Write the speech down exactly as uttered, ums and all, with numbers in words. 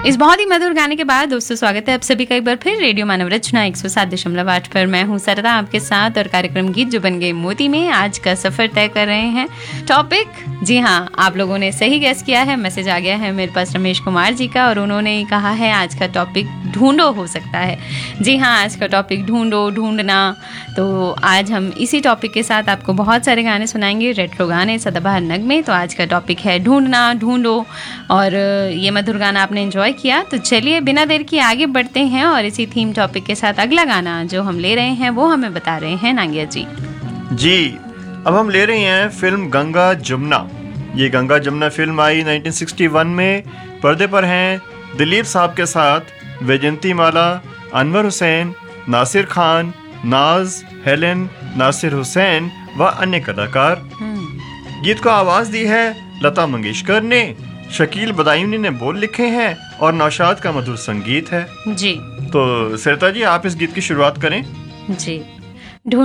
इस बहुत ही मधुर गाने के बाद दोस्तों स्वागत है आप सभी का एक बार फिर रेडियो मानव रचना एक सौ सात दशमलव आठ पर। मैं हूं सरदा आपके साथ और कार्यक्रम गीत जो बन गए मोती में आज का सफर तय कर रहे हैं। टॉपिक, जी हाँ, आप लोगों ने सही गैस किया है। मैसेज आ गया है मेरे पास रमेश कुमार जी का और उन्होंने कहा है आज का टॉपिक ढूंढो हो सकता है। जी हाँ, आज का टॉपिक ढूंढो, ढूंढना। तो आज हम इसी टॉपिक के साथ आपको बहुत सारे गाने सुनाएंगे, रेट्रो गाने, सदाबहार नगमे। तो आज का टॉपिक है ढूंढना, ढूंढो। और ये मधुर गाना आपने एंजॉय किया तो चलिए बिना देर के आगे बढ़ते हैं और इसी थीम टॉपिक के साथ अगला गाना जो हम ले रहे हैं वो हमें बता रहे हैं नांगिया जी। जी, अब हम ले रहे हैं फिल्म गंगा जमुना। ये गंगा जमुना फिल्म आई उन्नीस सौ इकसठ में। पर्दे पर हैं दिलीप साहब के साथ वैजयंती माला, अनवर हुसैन, नासिर खान, नाज, हेलेन, नासिर हुसैन व अन्य कलाकार। गीत को आवाज दी है लता मंगेशकर ने, शकील बदायूनी ने बोल लिखे हैं और नौशाद का मधुर संगीत है। जी, तो सरिता जी आप इस गीत की शुरुआत करें। जी।